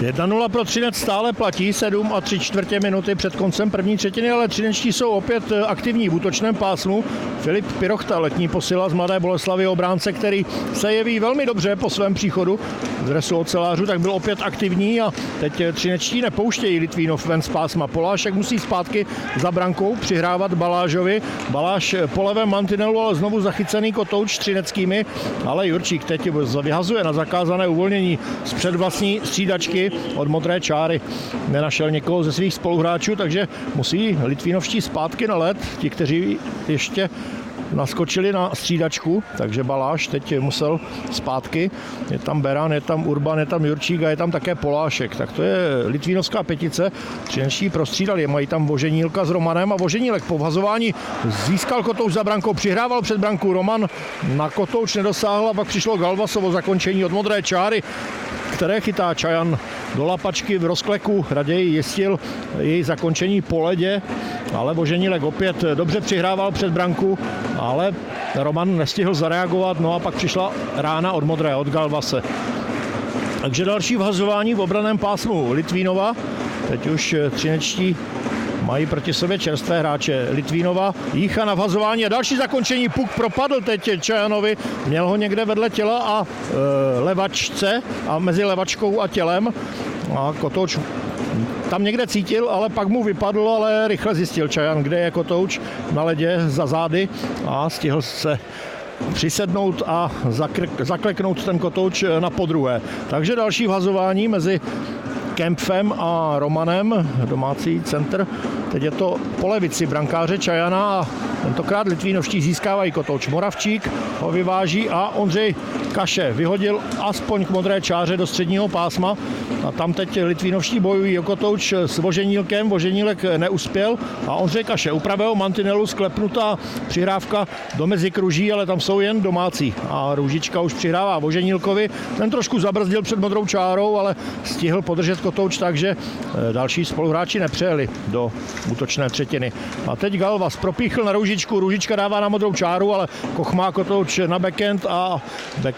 1-0 pro Třinec stále platí, 7 3/4 minuty před koncem první třetiny, ale třinečtí jsou opět aktivní v útočném pásmu. Filip Pirochta, letní posila z Mladé Boleslavi, obránce, který se jeví velmi dobře po svém příchodu z dresu ocelářů, tak byl opět aktivní a teď třinečtí nepouštějí Litvínov ven z pásma. Polášek musí zpátky za brankou přihrávat Balážovi. Baláž po levém mantinelu, ale znovu zachycený Kotouč třineckými, ale Jurčík teď vyhazuje na zakázané uvolnění z předvlastní střídačky od modré čáry. Nenašel někoho ze svých spoluhráčů, takže musí litvínovští zpátky na led, ti, kteří ještě naskočili na střídačku, takže Baláš teď musel zpátky. Je tam Beran, je tam Urban, je tam Jurčík a je tam také Polášek. Tak to je litvínovská petice. Třinečtí prostřídali, mají tam Voženílka s Romanem a Voženílek po vhazování získal Kotouč za brankou, přihrával před branku, Roman na Kotouč nedosáhl a pak přišlo Galvasovo zakončení od modré čáry, které chytá Čajan do lapačky v rozkleku, raději jistil její zakončení po ledě, ale Voženílek opět dobře přihrával před branku, ale Roman nestihl zareagovat, no a pak přišla rána od modré, od Galvase. Takže další vhazování v obranném pásmu Litvínova, teď už třinečtí mají proti sobě čerstvé hráče. Litvínova, Jícha na vhazování a další zakončení. Puk propadl teď Čajanovi, měl ho někde vedle těla a levačce a mezi levačkou a tělem. A Kotouč tam někde cítil, ale pak mu vypadl, ale rychle zjistil Čajan, kde je Kotouč na ledě za zády a stihl se přisednout a zakleknout ten Kotouč na podruhé. Takže další vhazování mezi Kempfem a Romanem, domácí centr. Teď je to po levici brankáře Čajana a tentokrát litvínovští získávají Kotouč. Moravčík ho vyváží a Ondřej Kaše vyhodil aspoň k modré čáře do středního pásma a tam teď litvínovští bojují o Kotouč s Voženílkem. Voženílek neuspěl a Ondřej Kaše u pravého mantinelu sklepnutá přihrávka do mezikruží, ale tam jsou jen domácí a Růžička už přihrává Voženílkovi. Ten trošku zabrzdil před modrou čárou, ale stihl podržet Kotouč, takže další spoluhráči nepřejeli do útočné třetiny. A teď Galvas propíchl na Růžičku, Růžička dává na modrou čáru, ale Koch má Kotouč na backhand a